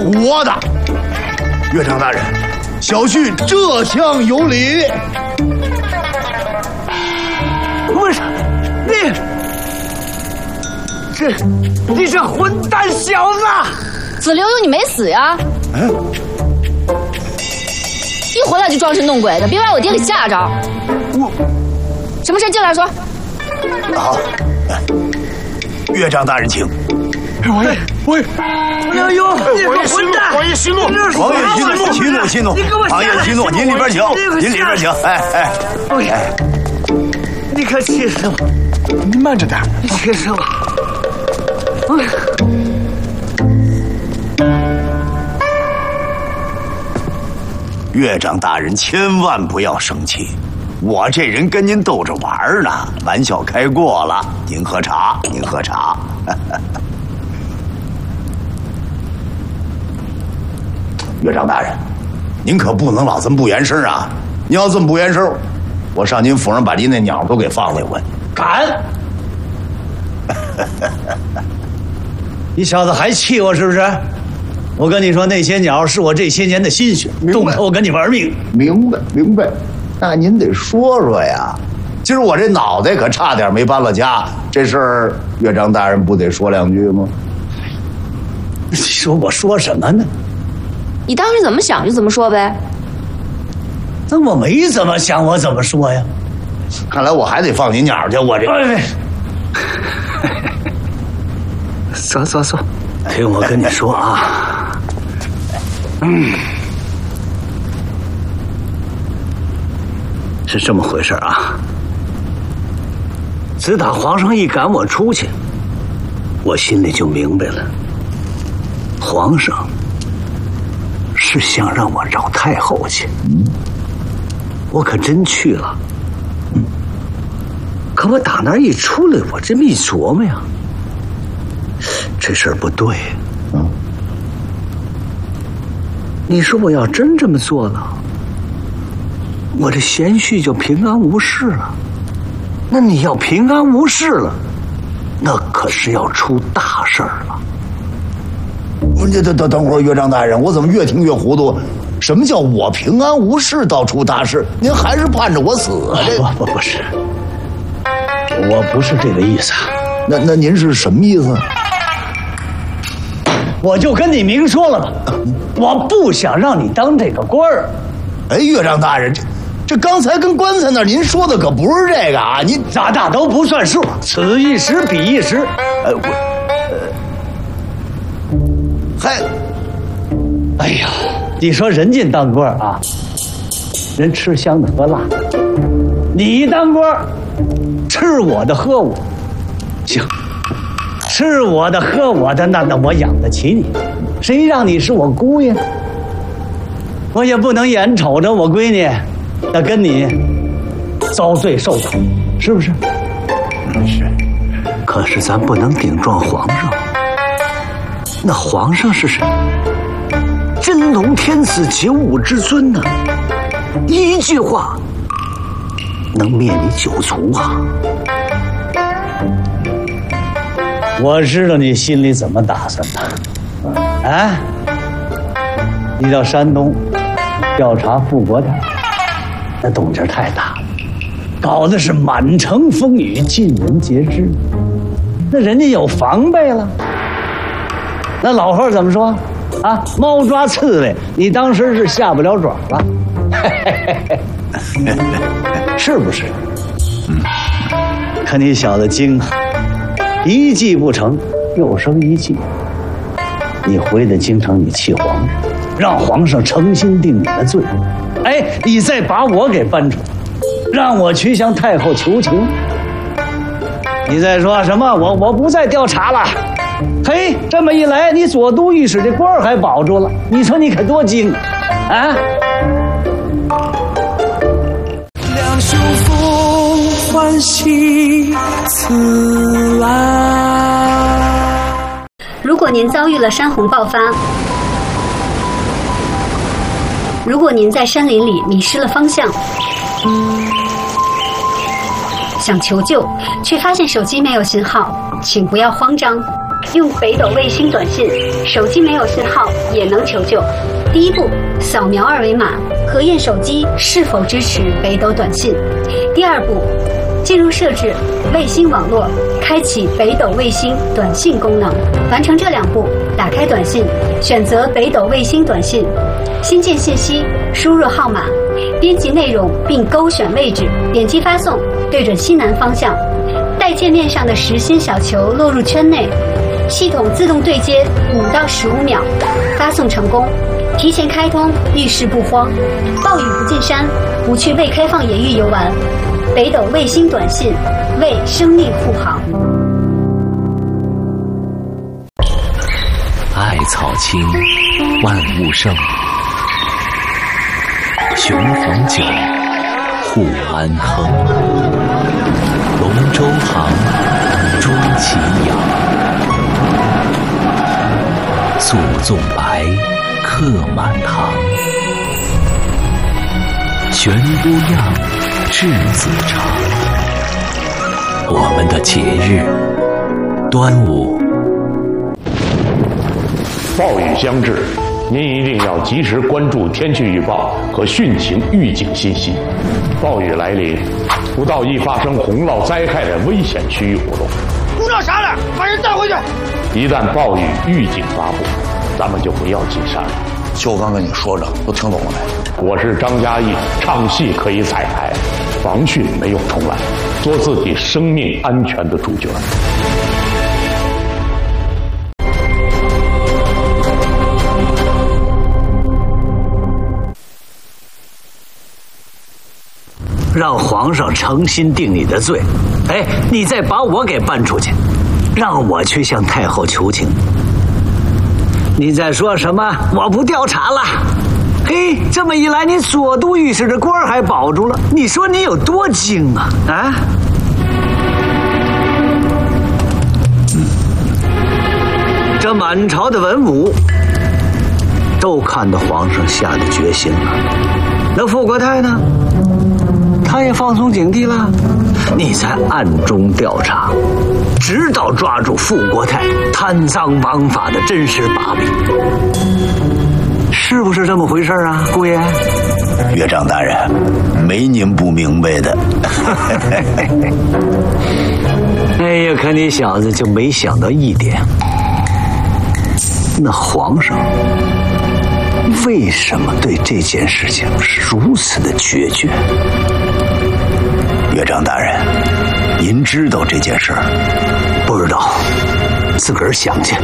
活的。岳长大人，小婿这厢有礼。 不是，你这混蛋小子！ 子溜溜，你没死呀？一回来就装神弄鬼的，别把我爹给吓着。什么事进来说。 好，岳长大人请。 喂，哎呦，你个混蛋！ 王爷息怒，息怒！王爷息怒，您里边请，您里边请。哎， 你可气死我！ 你慢着点， 你气死我！ 岳长大人千万不要生气，我这人跟您逗着玩呢，玩笑开过了。您喝茶。岳长大人，您可不能老这么不言声啊！您要这么不言声，我上您府上把您那鸟都给放了一回。 敢！你小子还气我是不是？我跟你说，那些鸟是我这些年的心血，动手我跟你玩命。 明白。那您得说说呀。今儿我这脑袋可差点没搬了家，这事儿岳长大人不得说两句吗？ 你说我说什么呢？ 你当时怎么想就怎么说呗。 那我没怎么想，我怎么说呀？ 看来我还得放你鸟去，我这。 坐。听我跟你说啊，是这么回事啊。自打皇上一赶我出去，我心里就明白了，皇上是想让我找太后去。我可真去了。可我打那儿一出来，我这么一琢磨呀，这事儿不对。你说我要真这么做了，我这贤婿就平安无事了。那你要平安无事了，那可是要出大事儿了。 你等会儿，岳长大人，我怎么越听越糊涂？什么叫我平安无事到出大事？您还是盼着我死啊？ 不是，我不是这个意思。 那您是什么意思？ 我就跟你明说了吧，我不想让你当这个官儿。 哎，岳长大人，这刚才跟棺材那儿您说的可不是这个啊！您咋大都不算数，此一时彼一时。哎呀，你说人家当官啊，人吃香的喝辣的，你当官吃我的喝我，行，吃我的喝我的，那我养得起你，谁让你是我姑爷？我也不能眼瞅着我闺女那跟你遭罪受苦，是不是？是。可是咱不能顶撞皇上，那皇上是谁？真龙天子九五之尊呢，一句话能灭你九族啊！我知道你心里怎么打算的，啊？你到山东调查富国泰，那动静太大了，搞的是满城风雨，尽人皆知，那人家有防备了。那老话怎么说？啊，猫抓刺猬，你当时是下不了爪了，是不是？可你小子精啊，一计不成又生一计。你回到京城，你气皇上，让皇上诚心定你的罪。哎，你再把我给搬出来，让我去向太后求情。你再说什么？我不再调查了。嘿，这么一来，你左都御史这官还保住了，你说你可多精啊！ 两袖风欢喜此来。 如果您遭遇了山洪爆发，如果您在山林里迷失了方向，想求救却发现手机没有信号，请不要慌张。 用北斗卫星短信，手机没有信号也能求救。第一步，扫描二维码，核验手机是否支持北斗短信。第二步，进入设置卫星网络，开启北斗卫星短信功能。完成这2步，打开短信，选择北斗卫星短信，新建信息，输入号码，编辑内容并勾选位置，点击发送，对准西南方向。待界面上的实心小球落入圈内，系统自动对接5到15秒，发送成功。提前开通，遇事不慌，暴雨不进山，不去未开放野域游玩。北斗卫星短信为生命护航。 艾草青，万物生。雄黄酒，护安亨。龙舟行，钟旗扬。诉纵白，客满堂。悬波漾，稚子长。我们的节日，端午。 暴雨将至，您一定要及时关注天气预报和汛情预警信息。暴雨来临，不到易发生洪涝灾害的危险区域活动。 鼓捣啥呢？把人带回去。 一旦暴雨预警发布，咱们就不要进山了。 就刚跟你说着，都听懂了没？ 我是张嘉译，唱戏可以彩排，防汛没有重来，做自己生命安全的主角。 让皇上诚心定你的罪，哎，你再把我给搬出去，让我去向太后求情。你在说什么？我不调查了。嘿，这么一来，你左都御史的官还保住了，你说你有多精啊？啊？这满朝的文武都看到皇上下的决心了。那傅国泰呢？他也放松警惕了。你才暗中调查，直到抓住傅国泰贪赃枉法的真实把柄，是不是这么回事啊，姑爷？ 岳丈大人，没您不明白的。 哎呀，可你小子就没想到一点，那皇上为什么对这件事情是如此的决绝？ 岳丈大人，您知道这件事儿？ 不知道，自个儿想去。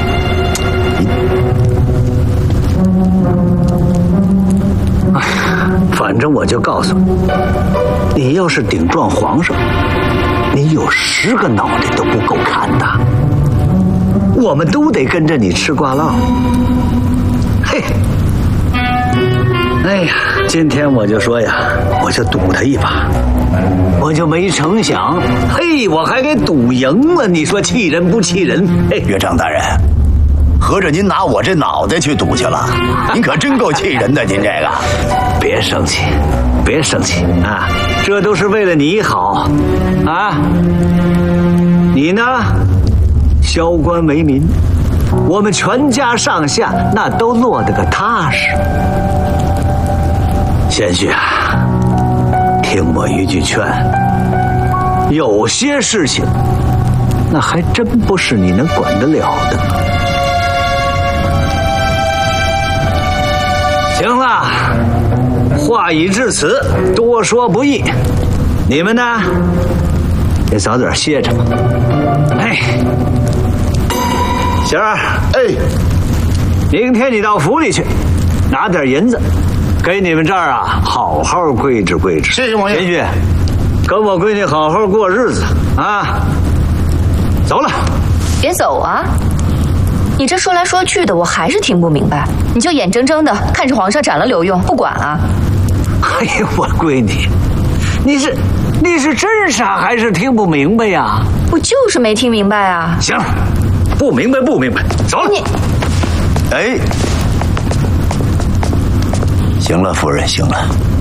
哎，反正我就告诉你，你要是顶撞皇上，你有10个脑袋都不够看的。我们都得跟着你吃瓜烙。嘿，哎呀，今天我就说呀，我就赌他一把。我就没成想，嘿，我还给赌赢了，你说气人不气人？嘿， 岳丈大人，合着您拿我这脑袋去赌去了？您可真够气人的，您这个。 别生气，别生气啊，这都是为了你好啊。你呢，萧官为民，我们全家上下那都落得个踏实。贤婿啊，听我一句劝，有些事情那还真不是你能管得了的。行了，话已至此，多说不益，你们呢也早点歇着吧。哎，贤儿， 哎， 明天你到府里去拿点银子，给你们这儿啊好好规制规制。 谢谢王爷。 贤婿，跟我闺女好好过日子啊。走了。 别走啊！你这说来说去的，我还是听不明白。你就眼睁睁的看着皇上斩了刘墉，不管啊？ 哎呀，我闺女，你是真傻还是听不明白呀？ 我就是没听明白啊。 行了，不明白不明白，走了。 你， 哎，行了，夫人，行了。